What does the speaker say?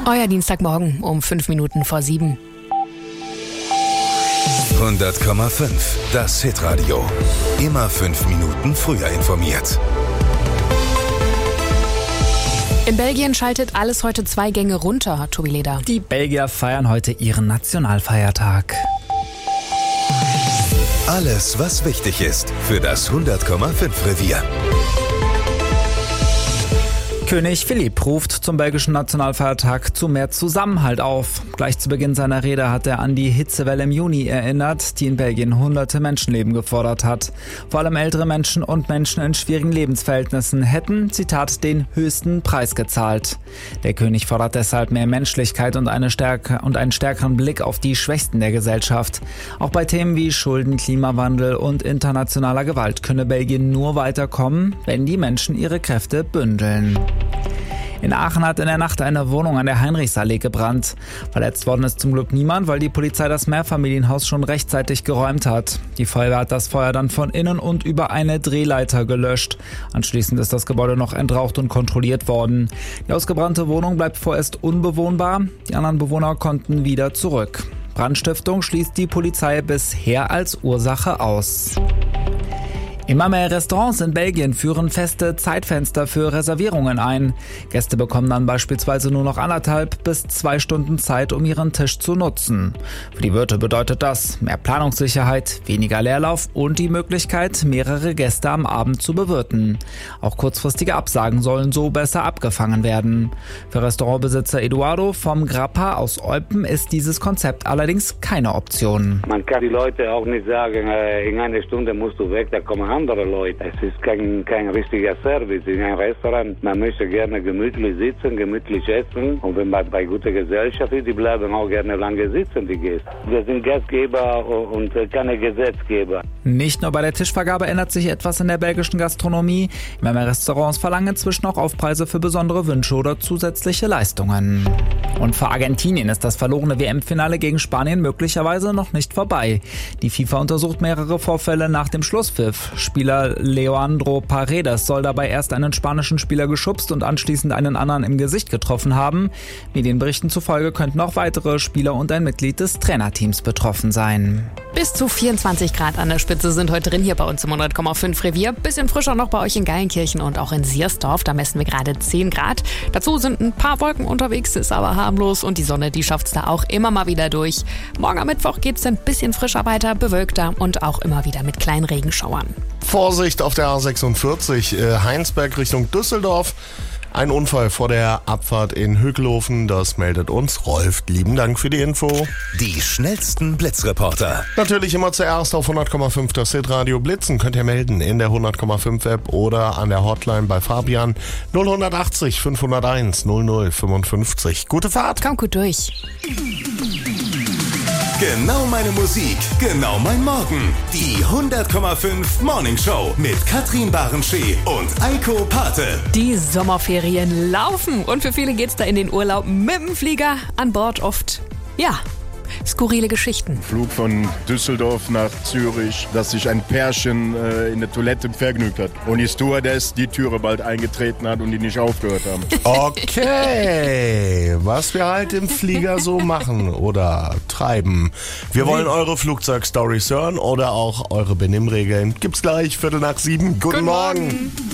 Euer Dienstagmorgen um 5 Minuten vor 7. 100,5. Das Hitradio. Immer 5 Minuten früher informiert. In Belgien schaltet alles heute 2 Gänge runter, Tobi Leder. Die Belgier feiern heute ihren Nationalfeiertag. Alles, was wichtig ist für das 100,5 Revier. König Philipp ruft zum belgischen Nationalfeiertag zu mehr Zusammenhalt auf. Gleich zu Beginn seiner Rede hat er an die Hitzewelle im Juni erinnert, die in Belgien hunderte Menschenleben gefordert hat. Vor allem ältere Menschen und Menschen in schwierigen Lebensverhältnissen hätten, Zitat, den höchsten Preis gezahlt. Der König fordert deshalb mehr Menschlichkeit und einen stärkeren Blick auf die Schwächsten der Gesellschaft. Auch bei Themen wie Schulden, Klimawandel und internationaler Gewalt könne Belgien nur weiterkommen, wenn die Menschen ihre Kräfte bündeln. In Aachen hat in der Nacht eine Wohnung an der Heinrichsallee gebrannt. Verletzt worden ist zum Glück niemand, weil die Polizei das Mehrfamilienhaus schon rechtzeitig geräumt hat. Die Feuerwehr hat das Feuer dann von innen und über eine Drehleiter gelöscht. Anschließend ist das Gebäude noch entraucht und kontrolliert worden. Die ausgebrannte Wohnung bleibt vorerst unbewohnbar. Die anderen Bewohner konnten wieder zurück. Brandstiftung schließt die Polizei bisher als Ursache aus. Immer mehr Restaurants in Belgien führen feste Zeitfenster für Reservierungen ein. Gäste bekommen dann beispielsweise nur noch 1,5 bis 2 Stunden Zeit, um ihren Tisch zu nutzen. Für die Wirte bedeutet das mehr Planungssicherheit, weniger Leerlauf und die Möglichkeit, mehrere Gäste am Abend zu bewirten. Auch kurzfristige Absagen sollen so besser abgefangen werden. Für Restaurantbesitzer Eduardo vom Grappa aus Eupen ist dieses Konzept allerdings keine Option. Man kann die Leute auch nicht sagen, in einer Stunde musst du weg, da kommen andere Leute. Es ist kein richtiger Service in einem Restaurant. Man möchte gerne gemütlich sitzen, gemütlich essen. Und wenn man bei guter Gesellschaft ist, die bleiben auch gerne lange sitzen, die Gäste. Wir sind Gastgeber und keine Gesetzgeber. Nicht nur bei der Tischvergabe ändert sich etwas in der belgischen Gastronomie. Immer mehr Restaurants verlangen inzwischen auch Aufpreise für besondere Wünsche oder zusätzliche Leistungen. Und für Argentinien ist das verlorene WM-Finale gegen Spanien möglicherweise noch nicht vorbei. Die FIFA untersucht mehrere Vorfälle nach dem Schlusspfiff. Spieler Leandro Paredes soll dabei erst einen spanischen Spieler geschubst und anschließend einen anderen im Gesicht getroffen haben. Medienberichten zufolge könnten auch weitere Spieler und ein Mitglied des Trainerteams betroffen sein. Bis zu 24 Grad an der Spitze sind heute drin hier bei uns im 100,5 Revier. Bisschen frischer noch bei euch in Geilenkirchen und auch in Siersdorf. Da messen wir gerade 10 Grad. Dazu sind ein paar Wolken unterwegs, ist aber harmlos und die Sonne, die schafft's da auch immer mal wieder durch. Morgen am Mittwoch geht's dann ein bisschen frischer weiter, bewölkter und auch immer wieder mit kleinen Regenschauern. Vorsicht auf der A46 Heinsberg Richtung Düsseldorf. Ein Unfall vor der Abfahrt in Hökelhofen, das meldet uns Rolf. Lieben Dank für die Info. Die schnellsten Blitzreporter. Natürlich immer zuerst auf 100,5 das Hitradio Blitzen. Könnt ihr melden in der 100,5 App oder an der Hotline bei Fabian 0180 501 0055. Gute Fahrt. Kommt gut durch. Genau meine Musik, genau mein Morgen. Die 100,5 Morning Show mit Katrin Barenschee und Eiko Pate. Die Sommerferien laufen und für viele geht's da in den Urlaub mit dem Flieger. An Bord oft, ja, skurrile Geschichten. Flug von Düsseldorf nach Zürich, dass sich ein Pärchen in der Toilette vergnügt hat und die Stewardess die Türe bald eingetreten hat und die nicht aufgehört haben. Okay, was wir halt im Flieger so machen oder treiben. Wir wollen eure Flugzeugstories hören oder auch eure Benimmregeln. Gibt's gleich 6:45. Guten Morgen.